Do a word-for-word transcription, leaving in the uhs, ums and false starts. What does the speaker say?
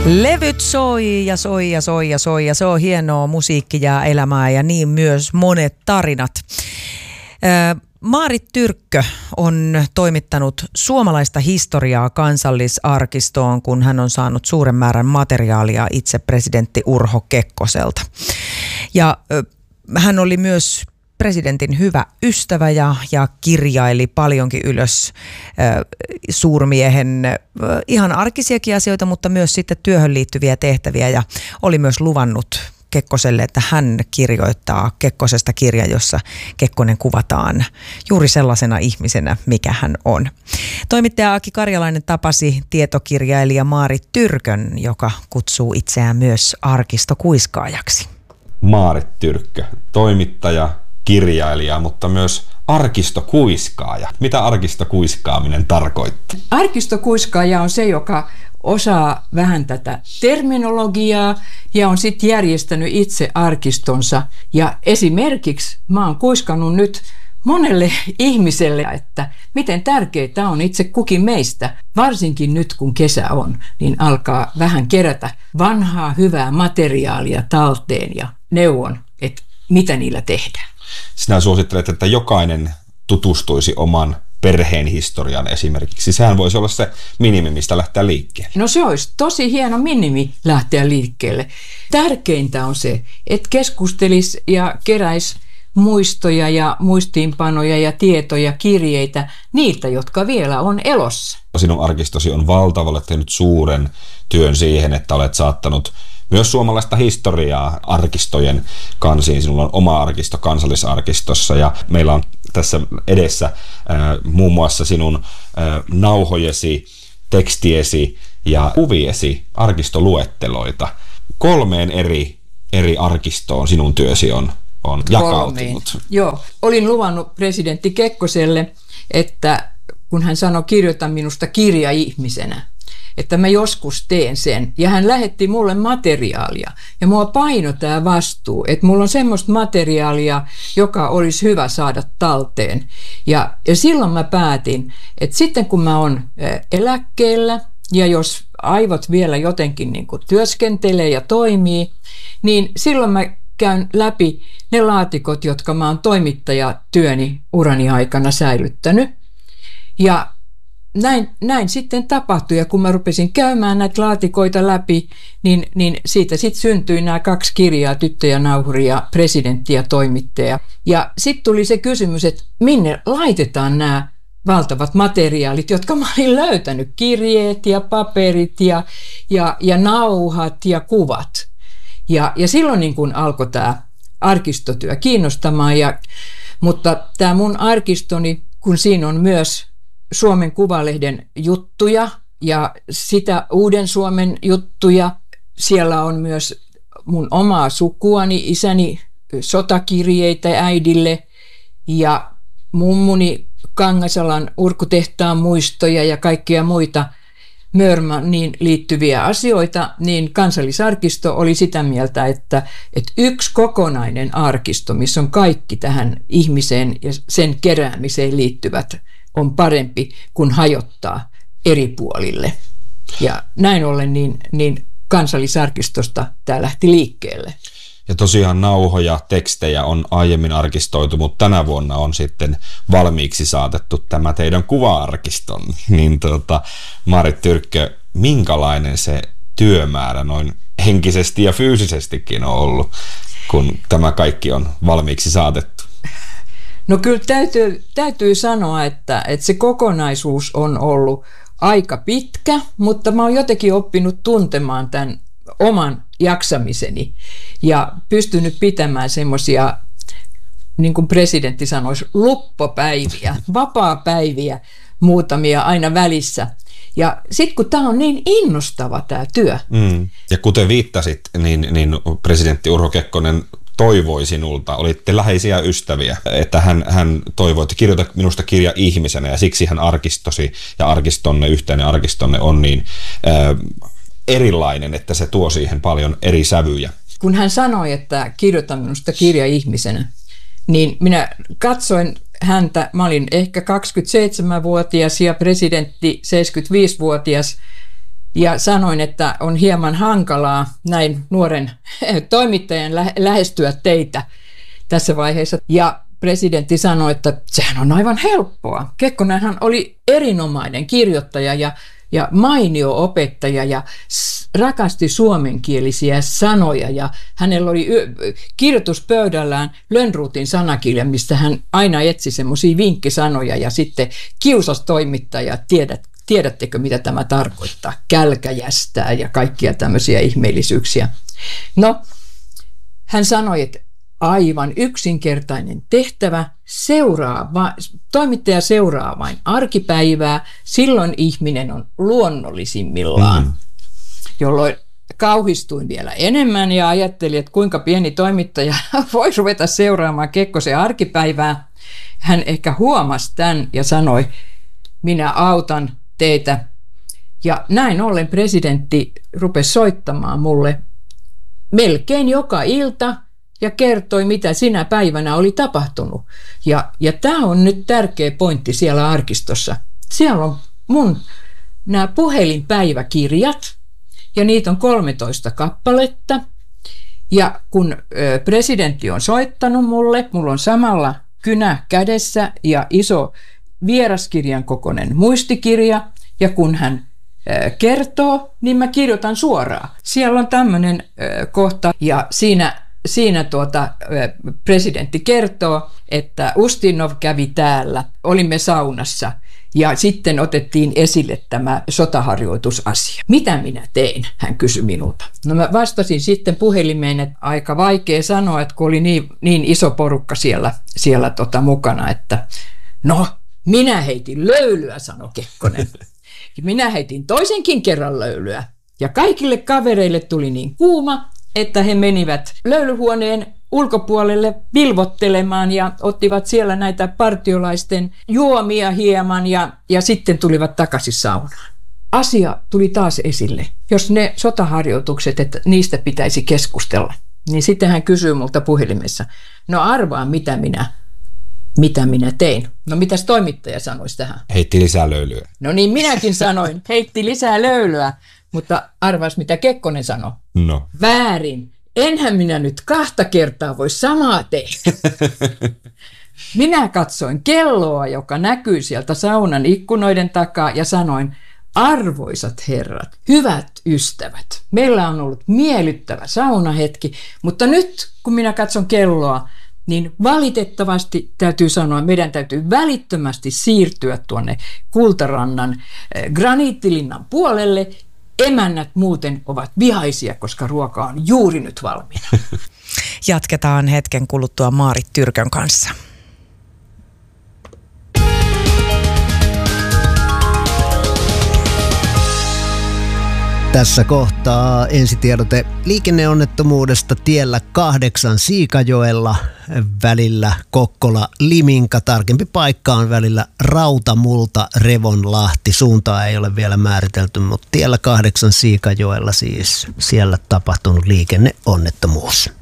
Levyt soi ja soi ja soi ja soi ja se on hienoa musiikkia ja elämää ja niin myös monet tarinat. Maarit Tyrkkö on toimittanut suomalaista historiaa Kansallisarkistoon, kun hän on saanut suuren määrän materiaalia itse presidentti Urho Kekkoselta. Ja hän oli myös presidentin hyvä ystävä ja, ja kirjaili paljonkin ylös äh, suurmiehen äh, ihan arkisiakin asioita, mutta myös sitten työhön liittyviä tehtäviä ja oli myös luvannut Kekkoselle, että hän kirjoittaa Kekkosesta kirja, jossa Kekkonen kuvataan juuri sellaisena ihmisenä, mikä hän on. Toimittaja Aki Karjalainen tapasi tietokirjailija Maarit Tyrkön, joka kutsuu itseään myös arkistokuiskaajaksi. Maarit Tyrkkö, toimittaja, kirjailija, mutta myös arkistokuiskaaja. Mitä arkistokuiskaaminen tarkoittaa? Arkistokuiskaaja on se, joka osaa vähän tätä terminologiaa ja on sitten järjestänyt itse arkistonsa. Ja esimerkiksi mä oon kuiskannut nyt monelle ihmiselle, että miten tärkeää on itse kukin meistä, varsinkin nyt kun kesä on, niin alkaa vähän kerätä vanhaa hyvää materiaalia talteen ja neuvon, että mitä niillä tehdään. Sinä suosittelet, että jokainen tutustuisi oman perheen historian esimerkiksi. Sehän voisi olla se minimi, mistä lähteä liikkeelle. No se olisi tosi hieno minimi lähteä liikkeelle. Tärkeintä on se, että keskustelisi ja keräisi muistoja ja muistiinpanoja ja tietoja, kirjeitä niiltä, jotka vielä on elossa. Sinun arkistosi on valtava, olet tehnyt suuren työn siihen, että olet saattanut myös suomalaista historiaa arkistojen kansiin. Sinulla on oma arkisto Kansallisarkistossa ja meillä on tässä edessä äh, muun muassa sinun äh, nauhojesi, tekstiesi ja kuviesi arkistoluetteloita. Kolmeen eri, eri arkistoon sinun työsi on, on jakautunut. Joo, olin luvannut presidentti Kekkoselle, että kun hän sanoi kirjoita minusta kirja ihmisenä, että mä joskus teen sen. Ja hän lähetti mulle materiaalia. Ja mua paino tää vastuu, että mulla on semmoista materiaalia, joka olisi hyvä saada talteen. Ja, ja silloin mä päätin, että sitten kun mä oon eläkkeellä, ja jos aivot vielä jotenkin niin kuin työskentelee ja toimii, niin silloin mä käyn läpi ne laatikot, jotka mä oon toimittajatyöni urani aikana säilyttänyt. Ja Näin, näin sitten tapahtui, ja kun mä rupesin käymään näitä laatikoita läpi, niin, niin siitä sitten syntyi nämä kaksi kirjaa, Tyttö ja nauhuri ja Presidentti ja toimittaja. Ja sitten tuli se kysymys, että minne laitetaan nämä valtavat materiaalit, jotka mä olin löytänyt, kirjeet ja paperit ja, ja, ja nauhat ja kuvat. Ja, ja silloin niin kun alkoi tämä arkistotyö kiinnostamaan, ja, mutta tämä mun arkistoni, kun siinä on myös Suomen Kuvalehden juttuja ja sitä Uuden Suomen juttuja. Siellä on myös mun omaa sukuani, isäni sotakirjeitä äidille ja mummuni Kangasalan urkutehtaan muistoja ja kaikkia muita Mörmaniin liittyviä asioita, niin Kansallisarkisto oli sitä mieltä, että, että yksi kokonainen arkisto, missä on kaikki tähän ihmiseen ja sen keräämiseen liittyvät, on parempi kuin hajottaa eri puolille. Ja näin ollen niin, niin Kansallisarkistosta tämä lähti liikkeelle. Ja tosiaan nauhoja, tekstejä on aiemmin arkistoitu, mutta tänä vuonna on sitten valmiiksi saatettu tämä teidän kuva-arkiston. Niin tuota, Maarit Tyrkkö, minkälainen se työmäärä noin henkisesti ja fyysisestikin on ollut, kun tämä kaikki on valmiiksi saatettu? No kyllä täytyy, täytyy sanoa, että, että se kokonaisuus on ollut aika pitkä, mutta mä oon jotenkin oppinut tuntemaan tämän oman jaksamiseni ja pystynyt pitämään semmoisia, niin kuin presidentti sanoisi, luppopäiviä, vapaapäiviä muutamia aina välissä. Ja sitten kun tämä on niin innostava tämä työ. Mm. Ja kuten viittasit, niin, niin presidentti Urho Kekkonen toivoi sinulta, olitte läheisiä ystäviä, että hän, hän toivoi, että kirjoita minusta kirja ihmisenä, ja siksi hän arkistosi ja arkistonne, yhteinen arkistonne on niin äh, erilainen, että se tuo siihen paljon eri sävyjä. Kun hän sanoi, että kirjoita minusta kirja ihmisenä, niin minä katsoin häntä, mä olin ehkä kaksikymmentäseitsemänvuotias ja presidentti seitsemänkymmentäviisivuotias, Ja sanoin, että on hieman hankalaa näin nuoren toimittajan lähestyä teitä tässä vaiheessa. Ja presidentti sanoi, että sehän on aivan helppoa. Kekkonenhan oli erinomainen kirjoittaja ja, ja mainio opettaja ja rakasti suomenkielisiä sanoja. Ja hänellä oli kirjoituspöydällään Lönnrotin sanakirja, mistä hän aina etsi semmoisia vinkkisanoja ja sitten kiusasi toimittajaa, tiedät, tiedättekö mitä tämä tarkoittaa, kälkäjästää ja kaikkia tämmöisiä ihmeellisyyksiä. No, hän sanoi, että aivan yksinkertainen tehtävä, seuraa, va, toimittaja seuraa vain arkipäivää, silloin ihminen on luonnollisimmillaan, mm. jolloin kauhistuin vielä enemmän ja ajattelin, että kuinka pieni toimittaja voisi ruveta seuraamaan Kekkosen arkipäivää. Hän ehkä huomasi tämän ja sanoi, minä autan teitä. Ja näin ollen presidentti rupesi soittamaan mulle melkein joka ilta ja kertoi, mitä sinä päivänä oli tapahtunut. Ja, ja tämä on nyt tärkeä pointti siellä arkistossa. Siellä on mun nämä puhelinpäiväkirjat, ja niitä on kolmetoista kappaletta. Ja kun ö, presidentti on soittanut mulle, mulla on samalla kynä kädessä ja iso vieraskirjan kokoinen muistikirja, ja kun hän ö, kertoo, niin mä kirjoitan suoraan. Siellä on tämmöinen ö, kohta, ja siinä Siinä tuota, presidentti kertoo, että Ustinov kävi täällä, olimme saunassa ja sitten otettiin esille tämä sotaharjoitusasia. Mitä minä tein, hän kysyi minulta. No mä vastasin sitten puhelimeen, että aika vaikea sanoa, että kun oli niin, niin iso porukka siellä, siellä tota mukana, että no minä heitin löylyä, sanoi Kekkonen. Minä heitin toisenkin kerran löylyä ja kaikille kavereille tuli niin kuuma, että he menivät löylyhuoneen ulkopuolelle vilvottelemaan ja ottivat siellä näitä partiolaisten juomia hieman ja, ja sitten tulivat takaisin saunaan. Asia tuli taas esille. Jos ne sotaharjoitukset, että niistä pitäisi keskustella, niin sitten hän kysyy multa puhelimessa, no arvaa mitä minä, mitä minä tein. No mitäs toimittaja sanoisi tähän? Heitti lisää löylyä. No niin minäkin sanoin, heitti lisää löylyä. Mutta arvas, mitä Kekkonen sanoi. No. Väärin. Enhän minä nyt kahta kertaa voi samaa tehdä. Minä katsoin kelloa, joka näkyy sieltä saunan ikkunoiden takaa ja sanoin, arvoisat herrat, hyvät ystävät, meillä on ollut miellyttävä saunahetki, mutta nyt kun minä katson kelloa, niin valitettavasti täytyy sanoa, meidän täytyy välittömästi siirtyä tuonne Kultarannan graniittilinnan puolelle. Emännät muuten ovat vihaisia, koska ruoka on juuri nyt valmiina. Jatketaan hetken kuluttua Maarit Tyrkön kanssa. Tässä kohtaa ensitiedote liikenneonnettomuudesta tiellä kahdeksan Siikajoella välillä Kokkola-Liminka. Tarkempi paikka on välillä Rautamulta-Revonlahti. Suuntaa ei ole vielä määritelty, mutta tiellä kahdeksan Siikajoella siis siellä tapahtunut liikenneonnettomuus.